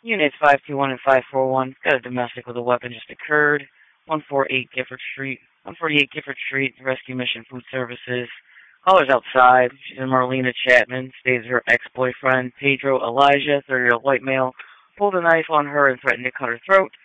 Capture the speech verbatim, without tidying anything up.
Units five two one and five four one. Got a domestic with a weapon just occurred. one forty-eight Gifford Street. one forty-eight Gifford Street, Rescue Mission Food Services. Caller's outside. She's in Marlena Chapman. Stays her ex-boyfriend, Pedro Elijah, thirty-year-old white male, pulled a knife on her and threatened to cut her throat.